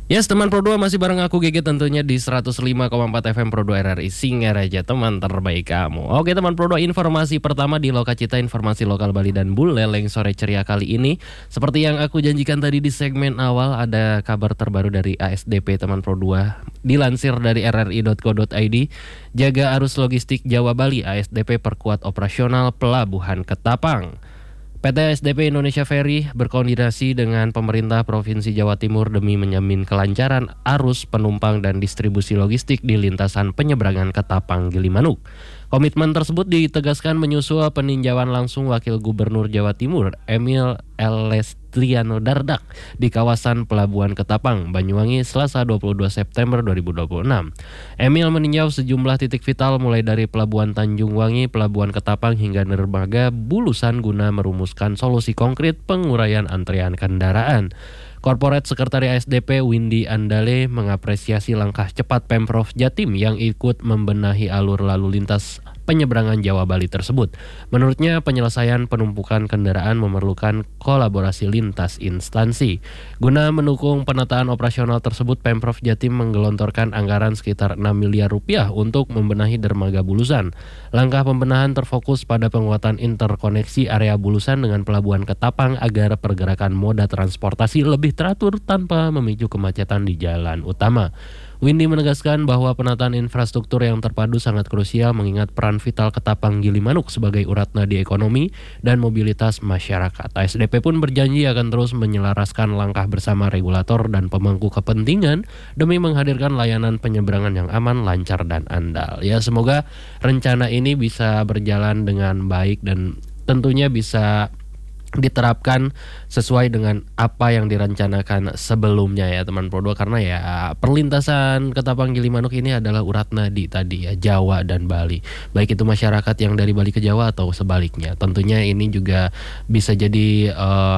Yes, teman Pro 2 masih bareng aku GG tentunya di 105,4 FM Pro 2 RRI Singaraja, teman terbaik kamu. Oke teman Pro 2, informasi pertama di Lokacita, informasi lokal Bali dan Buleleng sore ceria kali ini. Seperti yang aku janjikan tadi di segmen awal, ada kabar terbaru dari ASDP teman Pro 2. Dilansir dari rri.co.id, jaga arus logistik Jawa Bali, ASDP perkuat operasional pelabuhan Ketapang. PT ASDP Indonesia Ferry berkoordinasi dengan pemerintah Provinsi Jawa Timur demi menjamin kelancaran arus penumpang dan distribusi logistik di lintasan penyeberangan Ketapang Gilimanuk. Komitmen tersebut ditegaskan menyusul peninjauan langsung Wakil Gubernur Jawa Timur Emil Lestriano Dardak di kawasan Pelabuhan Ketapang, Banyuwangi, Selasa 22 September 2026. Emil meninjau sejumlah titik vital mulai dari Pelabuhan Tanjung Wangi, Pelabuhan Ketapang hingga dermaga Bulusan guna merumuskan solusi konkret penguraian antrean kendaraan. Korporat Sekretari ASDP Windy Andale mengapresiasi langkah cepat Pemprov Jatim yang ikut membenahi alur lalu lintas penyeberangan Jawa Bali tersebut. Menurutnya penyelesaian penumpukan kendaraan memerlukan kolaborasi lintas instansi. Guna mendukung penataan operasional tersebut, Pemprov Jatim menggelontorkan anggaran sekitar 6 miliar rupiah untuk membenahi dermaga Bulusan. Langkah pembenahan terfokus pada penguatan interkoneksi area Bulusan dengan Pelabuhan Ketapang agar pergerakan moda transportasi lebih teratur tanpa memicu kemacetan di jalan utama. Windy menegaskan bahwa penataan infrastruktur yang terpadu sangat krusial mengingat peran vital Ketapang Gilimanuk sebagai urat nadi ekonomi dan mobilitas masyarakat. ASDP pun berjanji akan terus menyelaraskan langkah bersama regulator dan pemangku kepentingan demi menghadirkan layanan penyeberangan yang aman, lancar, dan andal. Ya, semoga rencana ini bisa berjalan dengan baik dan tentunya bisa diterapkan sesuai dengan apa yang direncanakan sebelumnya ya teman Pro 2, karena ya perlintasan Ketapang Gilimanuk ini adalah urat nadi tadi ya, Jawa dan Bali. Baik itu masyarakat yang dari Bali ke Jawa atau sebaliknya. Tentunya ini juga bisa jadi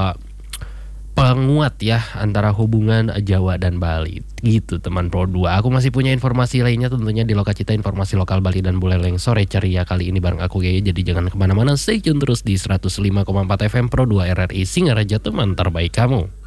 penguat ya antara hubungan Jawa dan Bali gitu teman Pro 2. Aku masih punya informasi lainnya tentunya di Lokacita, informasi lokal Bali dan Buleleng sore ceria kali ini bareng aku Gaya. Jadi jangan kemana-mana, stay tune terus di 105,4 FM Pro 2 RRI Singaraja, teman terbaik kamu.